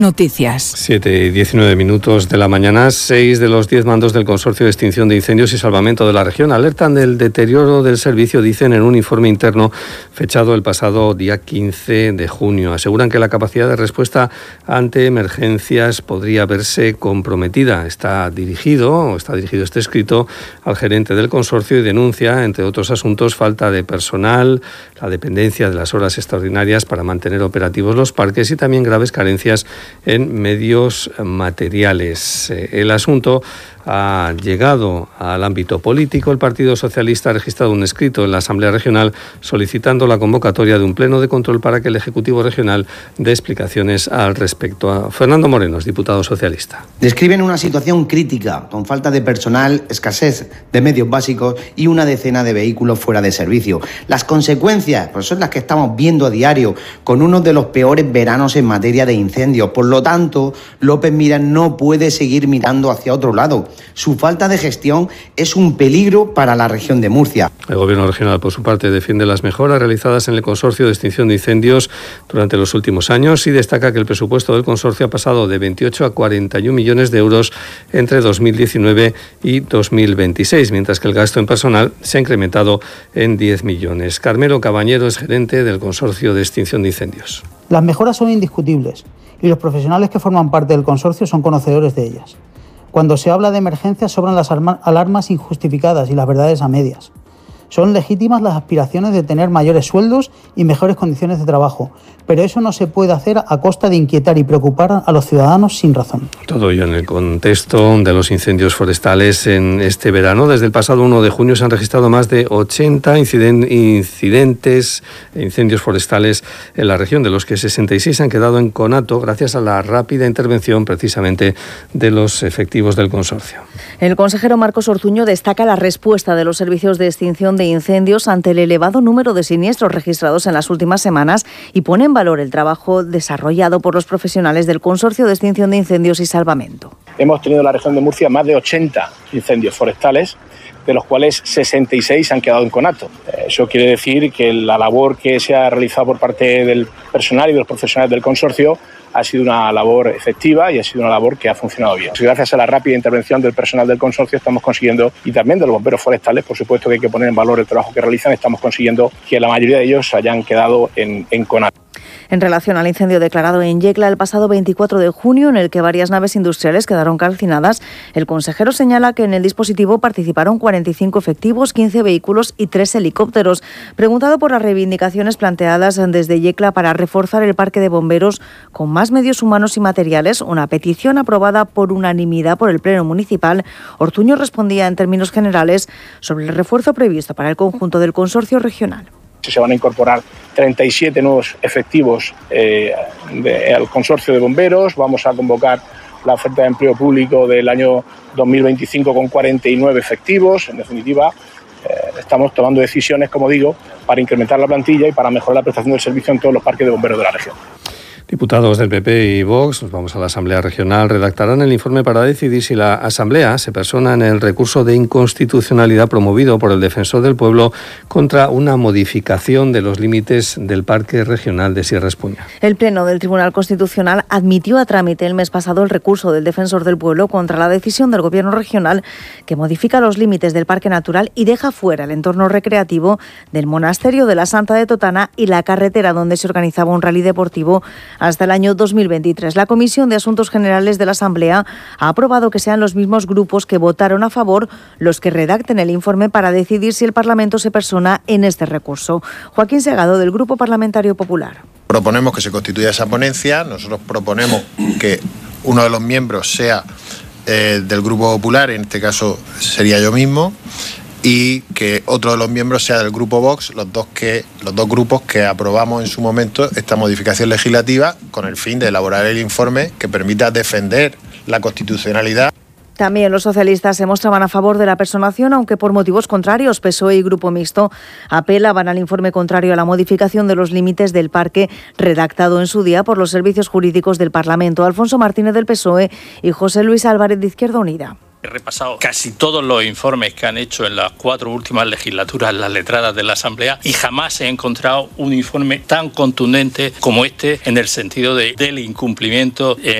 Noticias. 7:19 de la mañana. 6 de los 10 mandos del Consorcio de Extinción de Incendios y Salvamento de la región alertan del deterioro del servicio, dicen en un informe interno fechado el pasado día 15 de junio. Aseguran que la capacidad de respuesta ante emergencias podría verse comprometida. Está dirigido este escrito al gerente del consorcio y denuncia, entre otros asuntos, falta de personal, la dependencia de las horas extraordinarias para mantener operativos los parques y también graves carencias en medios materiales. El asunto ha llegado al ámbito político. El Partido Socialista ha registrado un escrito en la Asamblea Regional solicitando la convocatoria de un pleno de control para que el Ejecutivo Regional dé explicaciones al respecto. Fernando Morenos, diputado socialista. Describen una situación crítica, con falta de personal, escasez de medios básicos y una decena de vehículos fuera de servicio. Las consecuencias pues son las que estamos viendo a diario, con uno de los peores veranos en materia de incendios. Por lo tanto, López Miras no puede seguir mirando hacia otro lado. Su falta de gestión es un peligro para la región de Murcia. El Gobierno regional, por su parte, defiende las mejoras realizadas en el Consorcio de Extinción de Incendios durante los últimos años y destaca que el presupuesto del consorcio ha pasado de 28 a 41 millones de euros entre 2019 y 2026, mientras que el gasto en personal se ha incrementado en 10 millones. Carmelo Cabañero es gerente del Consorcio de Extinción de Incendios. Las mejoras son indiscutibles y los profesionales que forman parte del consorcio son conocedores de ellas. Cuando se habla de emergencias sobran las alarmas injustificadas y las verdades a medias. Son legítimas las aspiraciones de tener mayores sueldos y mejores condiciones de trabajo, pero eso no se puede hacer a costa de inquietar y preocupar a los ciudadanos sin razón. Todo ello en el contexto de los incendios forestales en este verano. Desde el pasado 1 de junio se han registrado más de 80 incidentes e incendios forestales en la región, de los que 66 han quedado en conato gracias a la rápida intervención precisamente de los efectivos del consorcio. El consejero Marcos Ortuño destaca la respuesta de los servicios de extinción de incendios ante el elevado número de siniestros registrados en las últimas semanas y pone en valor el trabajo desarrollado por los profesionales del Consorcio de Extinción de Incendios y Salvamento. Hemos tenido en la región de Murcia más de 80 incendios forestales, de los cuales 66 han quedado en conato. Eso quiere decir que la labor que se ha realizado por parte del personal y de los profesionales del consorcio ha sido una labor efectiva y ha sido una labor que ha funcionado bien. Gracias a la rápida intervención del personal del consorcio estamos consiguiendo, y también de los bomberos forestales, por supuesto que hay que poner en valor el trabajo que realizan, estamos consiguiendo que la mayoría de ellos hayan quedado en conato. En relación al incendio declarado en Yecla el pasado 24 de junio, en el que varias naves industriales quedaron calcinadas, el consejero señala que en el dispositivo participaron 45 efectivos, 15 vehículos y 3 helicópteros. Preguntado por las reivindicaciones planteadas desde Yecla para reforzar el parque de bomberos con más medios humanos y materiales, una petición aprobada por unanimidad por el Pleno Municipal, Ortuño respondía en términos generales sobre el refuerzo previsto para el conjunto del consorcio regional. Se van a incorporar 37 nuevos efectivos al consorcio de bomberos. Vamos a convocar la oferta de empleo público del año 2025 con 49 efectivos. En definitiva, estamos tomando decisiones, como digo, para incrementar la plantilla y para mejorar la prestación del servicio en todos los parques de bomberos de la región. Diputados del PP y Vox, nos vamos a la Asamblea Regional, redactarán el informe para decidir si la Asamblea se persona en el recurso de inconstitucionalidad promovido por el Defensor del Pueblo contra una modificación de los límites del Parque Regional de Sierra Espuña. El Pleno del Tribunal Constitucional admitió a trámite el mes pasado el recurso del Defensor del Pueblo contra la decisión del Gobierno regional que modifica los límites del Parque Natural y deja fuera el entorno recreativo del Monasterio de la Santa de Totana y la carretera donde se organizaba un rally deportivo hasta el año 2023. La Comisión de Asuntos Generales de la Asamblea ha aprobado que sean los mismos grupos que votaron a favor los que redacten el informe para decidir si el Parlamento se persona en este recurso. Joaquín Segado, del Grupo Parlamentario Popular. Proponemos que se constituya esa ponencia. Nosotros proponemos que uno de los miembros sea del Grupo Popular, en este caso sería yo mismo, y que otro de los miembros sea del Grupo Vox, los dos grupos que aprobamos en su momento esta modificación legislativa con el fin de elaborar el informe que permita defender la constitucionalidad. También los socialistas se mostraban a favor de la personación, aunque por motivos contrarios. PSOE y Grupo Mixto apelaban al informe contrario a la modificación de los límites del parque redactado en su día por los servicios jurídicos del Parlamento. Alfonso Martínez del PSOE y José Luis Álvarez de Izquierda Unida. He repasado casi todos los informes que han hecho en las 4 últimas legislaturas las letradas de la Asamblea y jamás he encontrado un informe tan contundente como este en el sentido del incumplimiento